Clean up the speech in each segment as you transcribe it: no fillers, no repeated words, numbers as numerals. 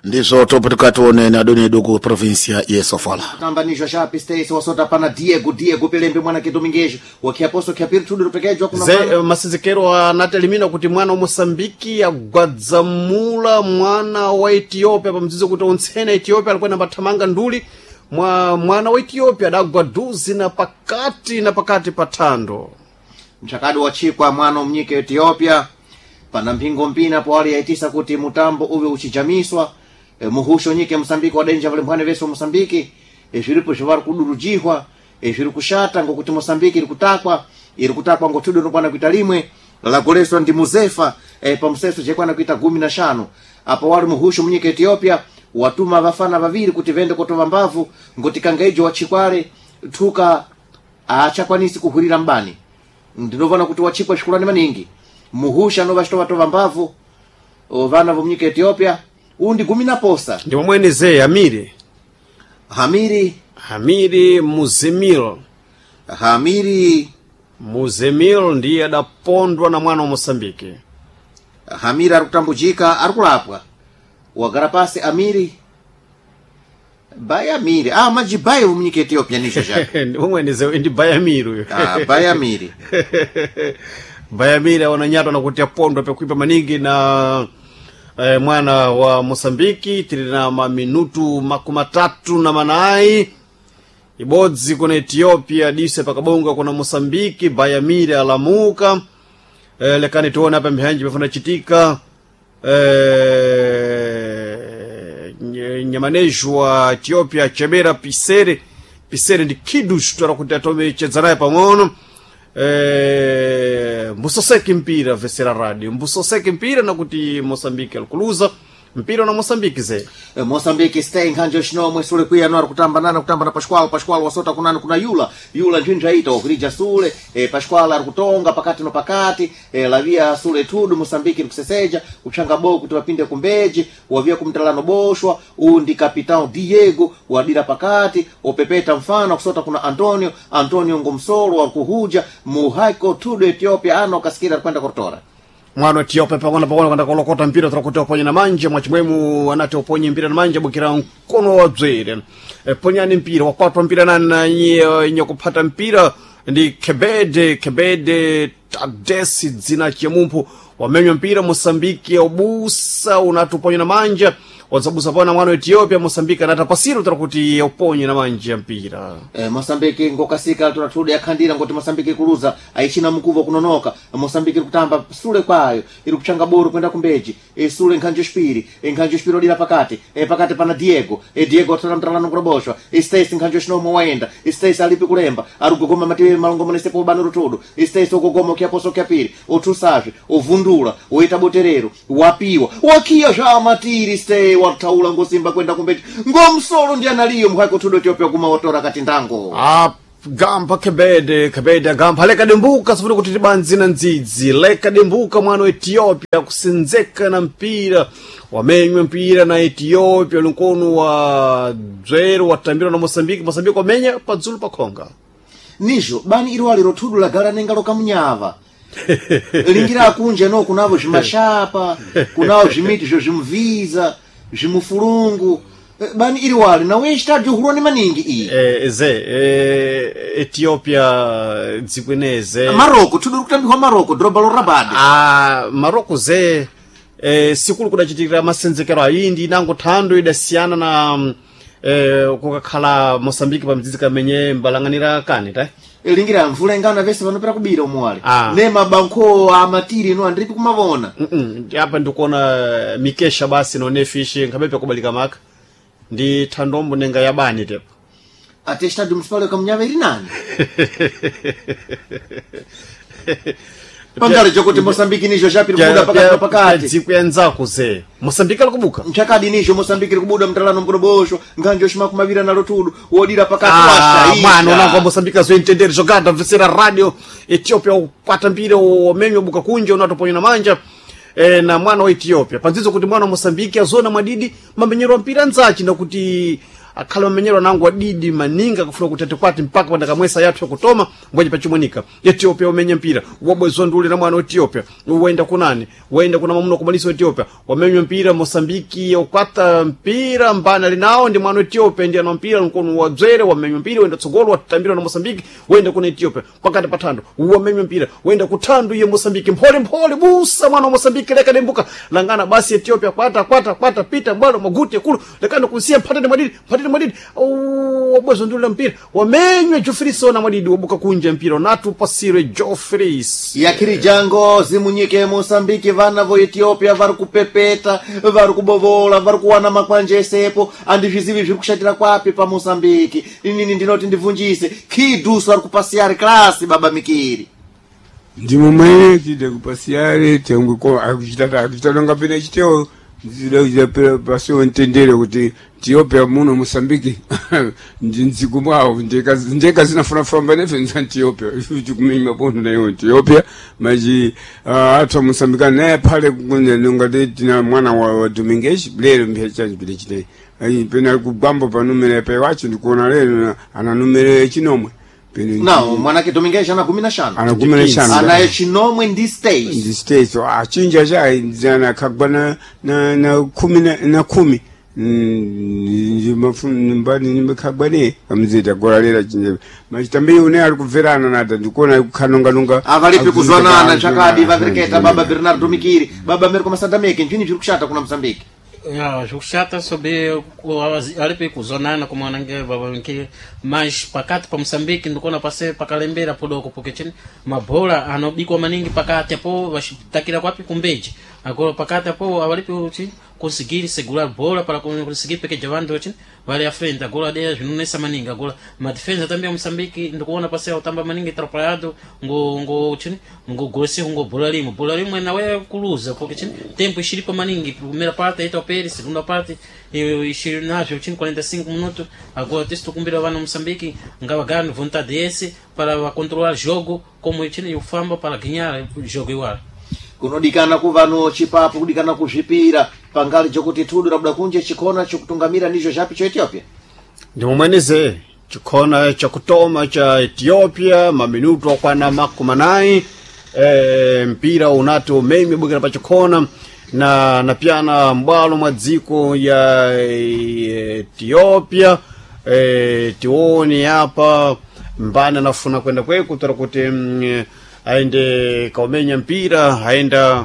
ndizo toputika tuone na doni duku provincia ya Sofala. Tambanisho shapi states wasota pana Diego Pelembe mwana kidomingejo wakiaposto kiapiri tudu rupekejo kuna ze masizikero anatelimina kuti mwana wa Mosambiki agwadzamula mwana wa Ethiopia pamzizo kuti ontsena Ethiopia alikuwa nabathamanga nduli mwana wa Ethiopia adagwaduzi na pakati patando mchakado wa chikwa mwana mnyike Ethiopia pana mpingo mpina po hali yaitisa kuti mutambo uwe uchijamiswa muhusho nyike Mosambiki wa denja vale mphane veso Mosambiki vilipo shivaru kudurujihwa vili kushata ngokuti Mosambiki ili kutakwa ngotudu nopana kuitalimwe lagoleswa ndi muzefa pa mseso chekwana kuita 15 apo wali muhusho mnyike Ethiopia watuma vafana vaviri kuti vende kotova mbavu ngoti kangaijo wachikwale tuka achakwanisi kuhurira mbani ndinovana kuti wachikwa shikulani maningi muhusha no vashitova tova mbavu vana vomnyika Ethiopia undi 10 posa ndi mwene Hamiri Muzemil ndiye adapondwa na mwana wa Mosambiki. Hamiri arikutambujika arikulapwa wagarapasi Amiri Bayamiri majibaye vomnyika Ethiopia nisho chake ndi mwene ndi Bayamiri Bayamiri Bayamiri wananyatwa na kuti apondwa pekuipa maningi na mwana wa Mosambiki tirina minutu 34 ibodzi kuna Ethiopia dise pakabonga kuna Mosambiki Bayamiri alamuka lekani tuona hapa mihanji mefuna chitika nyamaneju wa Ethiopia Chebera Pisere ndi Kidush tuara kuti atome chedzanaye pamono mbusoseke mpira vesera radio mbusoseke mpira na kuti Mosambiki alkuluza mpira na Mosambiki ze Mosambiki staying hanjo shino mwesule kuya no kutamba na Pascual wasota kuna yula njinja ito kurija sule Pascual arikutonga pakati lavia sule tudu Mosambiki kuseseja uchanga bo kuti wapinde kumbeji wavia kumtalano boshwa undi kapitao Diego wadira pakati opepeta mfano kusota kuna Antonio ngomsolo wa kuhuja muhaiko tudu Ethiopia kasikira kwenda kortora mwana wa Ethiopia pakona kwenda kolokota mpira turakuti oponye na manje mwachimwemu anati oponye mpira na manje bukira mkono wa dzere ponyani mpira wakwatwa mpira na nye kupata mpira ndi Kebede Tadesi dzina chemumpu wamenywa mpira Mosambiki obusa unatuponye na manje wazabusa pona mwana wa Ethiopia Mosambiki anata pasiro turakuti oponye na manje mpira Mosambiki ngokasika turatude akhandira ngoti Mosambiki kuluza aichina mkuvo kunonoka Mosambiki kutamba sule kwayo ili kuchanga boru kwenda kumbeji sule nkhanjo spiri odira pakati pana Diego taramtralano kuroboshwa Stace nkhanjo shinomo waenda Stace alipi kulemba arugogoma matiwe malongomo nesepo bano rutudu Stace ogogoma kiaposo kiapiri otusaje ovundula oita boterero wapiwa wakia ja matiri Stace wataula ngosimba kwenda kumbeji ngomsolo ndi analiyo mhaiko tudo Ethiopia kuma watora kati ndango gamba Kebede gamba leka dembuka sifuri kuti tibanzi na ndzidzi leka dembuka mwana wa Ethiopia kusenzeka na mpira wamenywa mpira na Ethiopia lunkono wa dzero watambira na Mosambiki wamenya padzulu pakhonga nijo bani iri rotudu la gara nengalo kamunyava lingira akunje no kunavo zimashapa kunavo zimiti zimviza zimufurungu bani iri wali na we stadio huroni maningi Ethiopia dzikweneze Maroko tuduru kutambihwa Maroko drobalo rabade Maroko ze sikulu kudachitikira masenzekero ayindi nango thando idasiyana na kukakhala Mosambiki pamdzidzi menye mbalanganira kani ta lingira mvula ingana vese vanopera kubira umwali nema banko amatiri no andripi kumavona hapa ndikuona mikesha basi no nefish ngabepe kubalika maka ndi thandombo nenga yabani tepo atesta municipal kamunyava iri nani pangale chokuti Mosambiki nijo chapiri kubuda pakati dzikuyenza kuze Mosambiki alikubuka mchakadi nijo Mosambiki kubuda mtalano mkurobosho nganjo shima kumavira na rotudu wodira pakati washaisha mwana unango Mosambiki azointendere jogada vesera radio Ethiopia upata mpira omenyo buka kunje unatoponya na manja na mwana wa Ethiopia panzizo kuti mwana wa Mosambiki azona madidi mambenyero mpira nzachi na kuti akhala mamenyero nangu adidi maninga kufuna kutete kwati mpaka panda kamwesa yathu kutoma mbwenye pachimwenika Ethiopia umenya mpira wabwezo nduli na mwana Ethiopia uwenda kunani wenda kuna mamuno kumalisa Ethiopia wamenywa mpira Mosambiki ukwata mpira mbana linao ndi mwana Ethiopia ndi ana mpira nkono wadzere wamenywa mpira wenda tsogolo watambira na Mosambiki wenda kuna Ethiopia pakati patando wamenywa mpira wenda kutandu ye Mosambiki mpole busa mwana wa Mosambiki leka dembuka langana basi Ethiopia kwata pita bwana maguti kulu lekana kusia mpatane madidi wabwezo nduli na mpira wamenywa Jofriso na madidi wabuka kunja mpira natu pasire Jofris yakiri jango zimunyike Mosambiki vana vo Ethiopia vari kupepeta vari kubovola vari kuwana makwanje sepo andizvizivi zviri kushatira kwapi pa Mosambiki inini ndinoti ndivunjise kiduso ari kupasiare klasi baba Mikiri ndimo mwe kide kupasiare tengu ko akuchitata ngapena chiteo zile pasio ntendere kuti Ethiopia muno Mosambiki ndinziku mwawo ndeka zinafuna famba nefe Ethiopia kuti kumenya bondo nayo Ethiopia maji atwa Mosambika naye pale kunye ngati tina mwana wa Domingues lero mpechaji bile chite ai pena kugamba pa numero pe wacho ndikuona lero ana numero chinomwe no mwanake Domingues ana 15 ana chinomwe ndi stage so achinja jana kagbana na 10 mbani nimekhagbane amzita golalera chinjebe machitambi une ari kuverana nada ndikuona kukhanonga avalipi kuzwanana chakadi vakriketa baba Bernardo Mikiri baba Americo Masadameke njini zviri kushata kuna Mozambique Jukushata sobe alipe kuzonana kwa mwanange baba Mikiri mas pakati pa Mozambique ndikona pase pakalembera podoko porque chini mabola anobikwa maningi pakati apo vashitakira kwapi kumbeji agora pakati apo avalipe uchi conseguir segurar bola para conseguir porque javando chini vale a frente agora de junessa maninga agora ma defesa também Mozambique ndikuona pase utamba maningi atrapalhado ngo chini ngo gose ngo bola limo nawe kuluza porque chini tempo ishiripa maningi primeira parte até o Pérez segunda parte ishirinajo chini 45 minutos agora texto kumbira vana Mozambique ngava ganho vontade esse para controlar jogo como chini ufamba para ganhar jogo igual kunodikana kuvano chipapo kudikana kuzvipira pangali jokuti tudu labda kunje chikona chokutungamira ndicho chapi cha Ethiopia ndimumanize chikona cha kutoma cha Ethiopia maminuto akwana makumanai mpira unato meme bugera pa chikona na piana mbalo madziko ya Ethiopia tioni hapa mbana nafuna kwenda kweku tarakuti aende kaumenya mpira aenda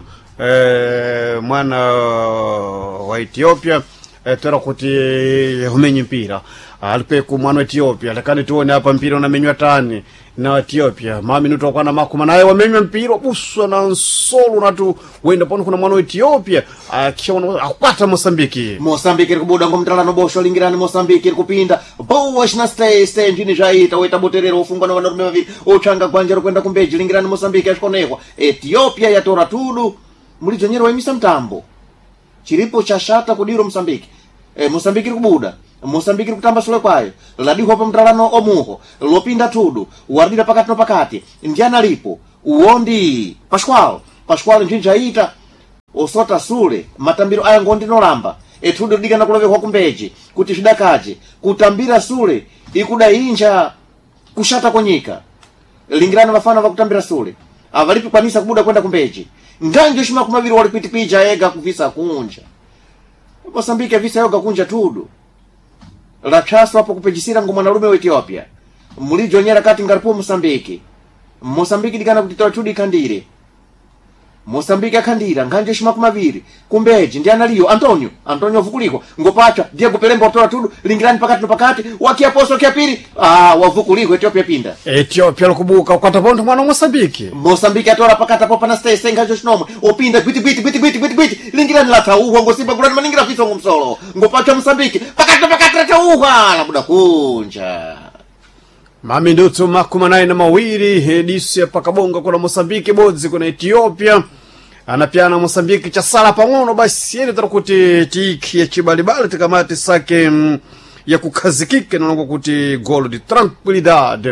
mwana wa Ethiopia tora kuti humenye mpira alipeku mwana wa Ethiopia lakini tuone hapa mpira unamenywa tani na Ethiopia minuto kwa na makuma naye wamenywa mpira buswa na nsolo natu wenda pano kuna mwana wa Ethiopia akishaona akwata Mozambique kubuda ngomtralano bosho lingirani Mozambique kupinda bowash na stay njini jaita weta boterero ufungwa na wanarume vaviri ochanga kwanjero kwenda kumbeji lingirani Mozambique ashkonekwa Ethiopia yatora tudu mulizonyero wa imisa mtambo chiripo cha shata kudiro Mozambique kubuda Mozambique kutamba sule kwayo ladiho hapa mtralano omuho lopinda tudu wardira pakati no pakati ndiana lipo uondi Pascual njini jaita osota sule matambiro aya ngondi nolamba etudu diga na kulove kwa kumbeji kuti shidakaje kutambira sule ikuda inja kushata konyika lingirana mafana wa kutambira sule avalipi kwanisa kubuda kwenda kumbeji nganjo shima kumaviri walipitipija ega kuvisa kunja Mozambique visa yoga kunja tudu la chaso hapo kupejisira ngomwanarume wa Ethiopia mulijo nyera kati ngaripo Mozambique dikana kutitoa tudi kandire Mozambique akandira nganje shima kumaviri kumbeji ndi analiyo Antonio vukuliko ngopacha Diego Pelembo toa tudu lingirani pakati no pakati wakia poso kia pili wavukuliko Ethiopia pinda Ethiopia lokubuka ukata ponto mwana Mozambique atora pakati hapo pana stay ngajo shinomo opinda biti lingirani lata ngosimba gurani maningira viso ngomsolo ngopacha Mozambique pakati no pakati lata labuda kunja minuto makuma naye na mawiri hedisi ya pakabonga kuna Mozambique bodzi kuna Ethiopia anapiana Mozambique cha sala pangono basi yene tarakuti tiki ya chibalibali tikamati sake ya kukazikike na kuti golo di tranquilidade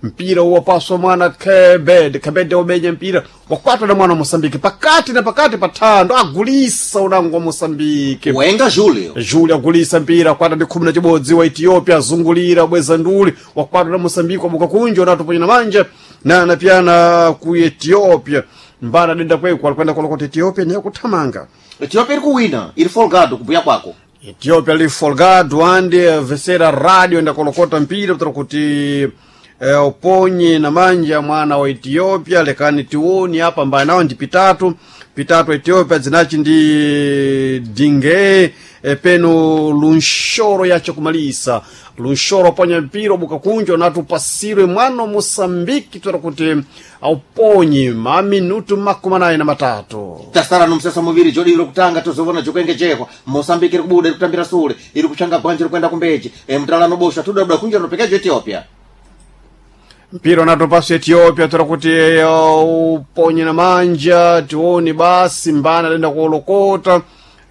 mpira uwapaswa mwana Kebede umenya mpira wakwatwa na mwana wa Mosambiki pakati na pakati patando agulisa unango wa Mosambiki Wenga Julio agulisa mpira kwata ndi 11 wa Ethiopia azungulira bweza nduli wakwatwa na Mosambiki wabuka kunjo na tuponya na manja na anapiana ku Ethiopia mbana denda kweko alikwenda kolokota Ethiopia ni yakuthamanga Ethiopia iri kuwina iri folgado kubuya kwako Ethiopia li folgado ande vesera radio nda kolokota mpira kutoka kuti uponye na manja mwana wa Ethiopia lekani tioni hapa mbaya nao ndi pitatu Ethiopia zinachi ndi dinge peno lunshoro yacho kumalisa lunshoro ponya mpira buka kunjo natu pasirwe mwana Mosambiki kutoka kuti auponye minutu 83 tasara nomsesa muviri jodi iri kutanga tozovona jokenge jekwa Mosambiki iri kubuda iri kutambira sule iri kuchanga bwanje iri kwenda kumbeji mtalano bosha tuda kunjo nopekejo Ethiopia mpira unatopasa Ethiopia tora kuti uponye na manja tioni basi mbana lenda kuolokota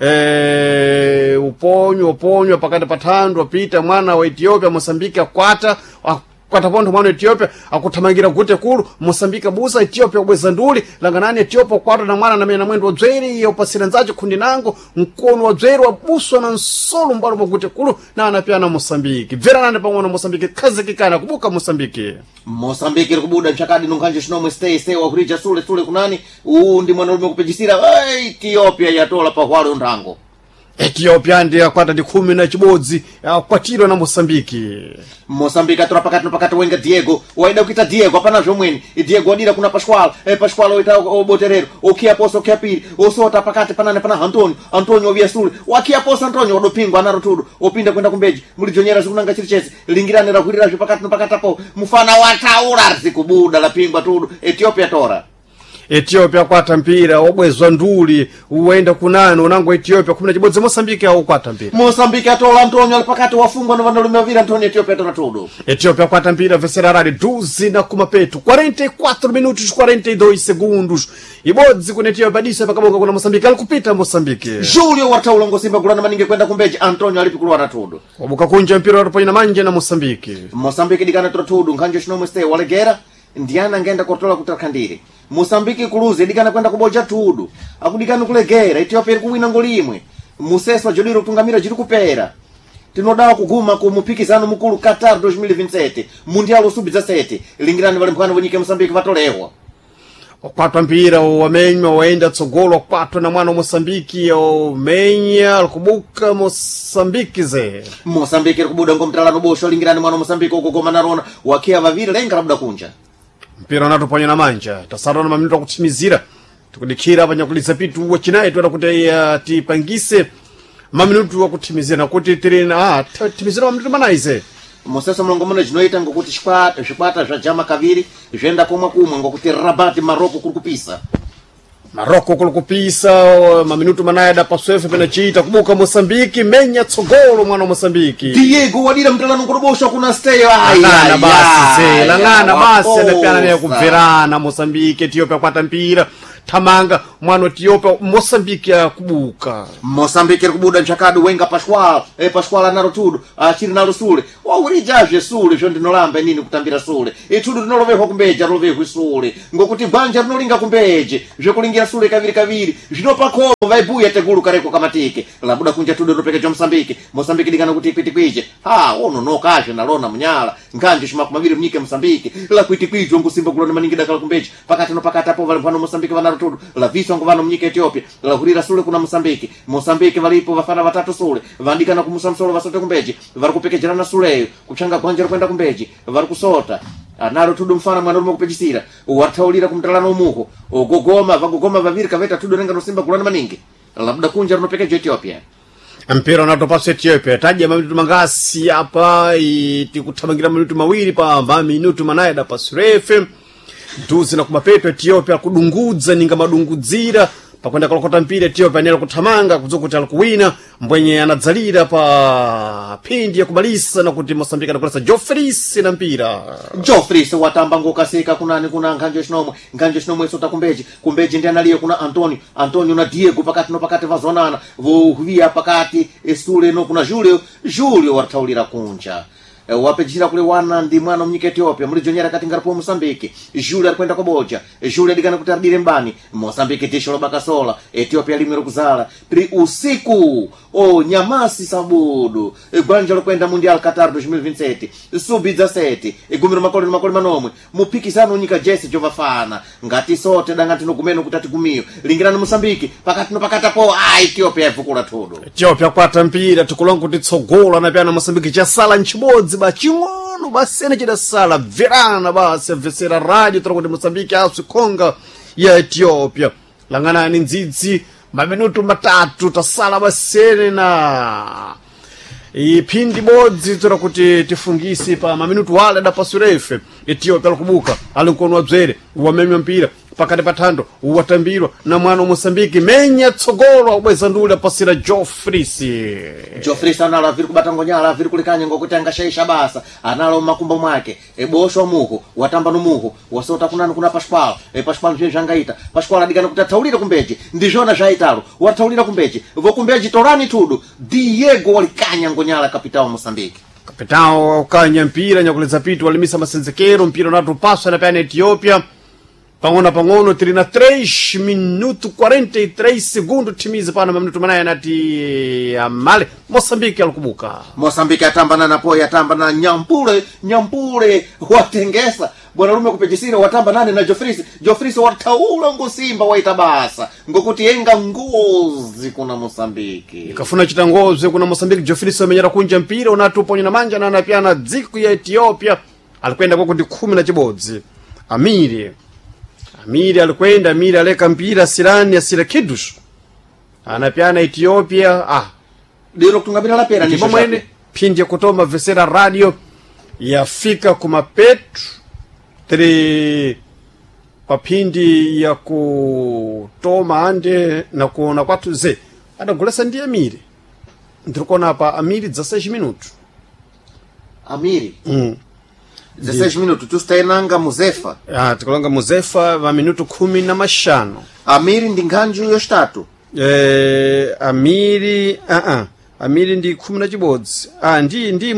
uponywa pakati patando apita mwana wa Ethiopia Mosambiki akwata pondo mwana Ethiopia akuthamangira kuti kulu Mosambiki busa Ethiopia bweza nduli langanani Ethiopia kwata na mwana na mena mwendo wa dzweri upasira nzaje kundi nango mkono wa dzweri wabuswa na nsolo mbalo mwakuti kulu na anapiana Mosambiki vera nane pangwana Mosambiki kazikikana kubuka Mosambiki iri kubuda mchakadi nunganje shinomwe stay wakurija sule kunani ndi mwana ume kupejisira Ethiopia yatola pa hwalo ndango Ethiopia ndi akwata ndi 11 akwatiro na Mosambiki atora pakati wenga Diego waida kuita Diego hapana zomweni Diego wadira kuna Pascual oita oboterero okia poso okia pili osota pakati panane pana Antonio ovia sule wakia poso Antonio wadopingwa anarotudo opinda kwenda kumbeji mulijonyera zikunanga chirichese lingirane rakurira pakati apo mufana wataura zikubuda la pingwa tudo Ethiopia kwata mpira obwezwa nduli uenda kunano unango Ethiopia 11 Mosambiki au kwata mpira Mosambiki atola Antonio alipakati wafungwa na vandalume wavira Antonio Ethiopia tora todo Ethiopia kwata mpira vesera rari 12 na kumapetu 44 minutos 42 segundos ibodzi kuna Ethiopia disa pakaboka kuna Mosambiki alikupita Mosambiki Julio wataulongo simba gulana maninge kwenda kumbeji Antonio alipikulwa todo wabuka kunja mpira watoponya na manje na Mosambiki dikana tora todo nkanje shinomwe stay walegera ndiana ngenda kotola kutakandire Mosambiki kuluze dikana kwenda kuboja tudu akudikana kulegera Ethiopia iri kuwina ngolimwe museswa jodiro kutungamira jiri kupera tinodawa kuguma ku mupikisano mukulu Qatar 2027 mundial sub-17 lingirani vale mphano vonyike Mosambiki vatolewa kwatwa mpira wamenywa waenda tsogolo kwatwa na mwana Mosambiki menya alikubuka Mosambiki iri kubuda ngomtalano bosho lingirani mwana Mosambiki ukogoma narona wakia vaviri lenga labda kunja mpira unatoponya na manja tasarona maminuto akutimizira tukudikira panyakuliza pitu wachinaye tuwada kuti tipangise maminuto akutimizira kuti tirina timizira maminuto manaize Mosesa mlongo mwana jinoita ngokuti shikwata zva jama kaviri zvenda kumwe ngokuti Rabat Maroko kurikupisa Maroko kulukupisa maminuto manayada paswefe pena chita kubuka Mosambiki menya tsogolo mwana Mosambiki Diego wadira mtalano kurubosha kuna stay langana basi anapiana naye kubverana Mosambiki Ethiopia kwata mpira tamanga mwana Ethiopia Mosambiki kubuka Mosambiki kubuda mchakadu wenga Pascual anarotudo achiri nalo sule waurijaje sule zvo ndinolamba nini kutambira sule etudo rinoloveho kumbeja roveho sule ngokuti banja rinolinga kumbeje zvekulingira sule kaviri zvinopakoma vaibuya tegulu kareko kamatike labuda kunja tudo ropekeja Mosambiki dikana kuti kwitikwije nokazve nalona munyala nganje shimakumaviri mnyike Mosambiki la kwitikwije ngusimba kulona maningi dakala kumbeje pakati apo vale mphano Mosambiki tudo la viswa nguvano mnyike Ethiopia la hurira sule kuna Mosambiki valipo vafana vatatu sule vandikana kumusamsolo vasote kumbeji vari kupekejerana suleyo kuchanga gwanja kwenda kumbeji vari kusota anaro tudo mfana mwana rumo kupejisira wartaulira kumtalano umuho vagogoma vaviri kaveta tudo renga nosimba kulana maningi labda kunja runopekeja Ethiopia mpira unatopasa Ethiopia taja maminuto mangasi hapa tikuthamangira maminuto mawiri pa maminuto manayada pasrefe duzi na kumapeto Ethiopia kudungudza ninga madungudzira pakwenda kolokota mpira Ethiopia nelo kuthamanga kuzokuti alikuwina mbwenye anadzalira pa pindi ya kubalisa na kuti Mosambiki anakulasa Joffris na mpira Joffris watamba ngokaseka kunani kuna nganje shinomwe sota kumbeji ndi analiye kuna Antonio na Diego pakati vazonana vohuvia pakati esule no kuna Julio wartaulira kunja wapechira kule wana ndi mwana mnyika Ethiopia muri jonyera kati ngarapo Mosambiki Jule alikwenda kwa boja Jule adigana kutardire mbani Mosambiki tisho bakasola Ethiopia limero kuzala pri usiku Nyamasi sabudu gwanja lokwenda mundial Qatar 2027 subi 17 igumiro makolo manomwe mupikisano nyika Jesse Jovafana ngati sote dangati no kumeno kutati kumio lingirana Mosambiki pakati po Ethiopia ivukula todo Ethiopia kwata mpira tukulonga kuti tsogola na pyana Mosambiki chasala nchibodzi baching'ono basene chidasala verana basi vesera radio tira kuti Mosambiki asikonga ya Ethiopia langana ndzidzi maminutu matatu tasala basene na iphindi bodzi tira kuti tifungisi pa maminutu wale da pasurefe Ethiopia alikubuka alinkonwa bzere wamemya mpira pakati pathando watambirwa na mwana Mosambiki menya tsogolo ubweza ndule pasira Jofrisi analo aviri kubata ngonyala aviri kulikanya ngokuti angashaisha basa analo makumbo mwake ebosho muhu watamba numuhu wasota kunani kuna Pascual Pascual nje jangaita Pascual adigana kuti ataulira kumbeje ndijona jaitalo wataulira kumbeje vokumbeje torani tudu Diego walikanya ngonyala kapitao Mosambiki kapitao kanya mpira nyakuleza pitu walimisa masenzekero mpira natu paswa na pyana Ethiopia pang'ono tiri na 3 minuto 43 segundo timizi pana minuto manaye nati amale Mosambiki alikubuka Mosambiki atambana na poya atambana nyampule watengesa bwana rume kupejisira watamba nane na Jofrisi wataula ngosimba waitabasa ngokuti yenga ngozi kuna Mosambiki ikafuna chitangozi kuna Mosambiki Jofrisi amenyera kunja mpira unatuponya na manja na anapiana dziku ya Ethiopia alikwenda kwa kuti 10 na chibodzi Amiri alikwenda aleka mpira sirani asira kidus anapiana Ethiopia diro kutungabira la pera ni mwene pindi ya kutoma vesera radio yafika kumapetu tiri papindi ya kutoma ande na kuona kwatu ze adagulesa ndi Amiri ndirikona apa Amiri za 6 minuto Amiri 16 minuto tustaenanga Muzefa tikulanga Muzefa va minuto 15 Amiri ndi nganju yostatu Amiri Amiri ndi 10 na chibodzi ndi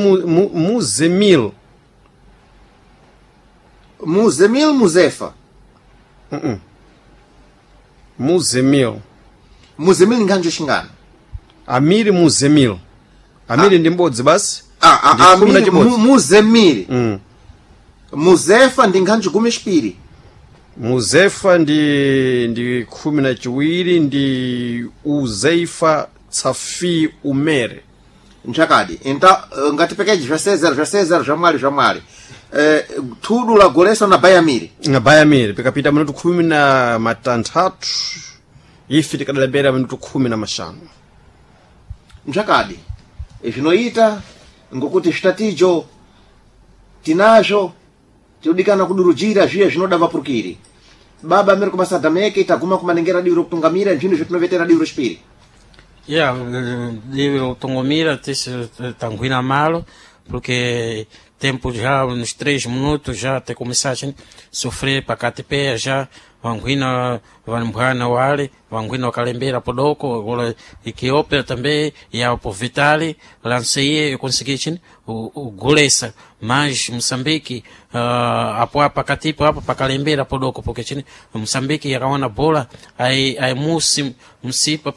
Muzefa Muzemil nganju shingana Amiri Amiri ndi mbodzi basi Amiri Muzemil Muzefa ndi nganju kumeshpiri Muzefa ndi 12 ndi Uzeifa Tsafi Umere nchakadi ngati pekeji ja Cesar jamwali tudu la golesa na Bayamiri pikapita minuto 16 ifi tikadalembera minuto 15 nchakadi zvinoita ngokuti statijo tinajo tiudikana kudurujira zviya zvinoda vapurukiri baba amene kumasada meke itaguma kumanengera diro kutungamira zvino zvitinovetera diro chipiri diro kutungomira tisi tanguina malo porque tempo já nos 3 minutos já até começar a sofrer pakati pé já vanguina vanmbwana wale vanguina wakalembera podoko agora Ethiopia também ya po Vitali lancei consegui o golesa mas Moçambique apo pakati po pakalembera podoko porque Moçambique yakaona bola ai musipa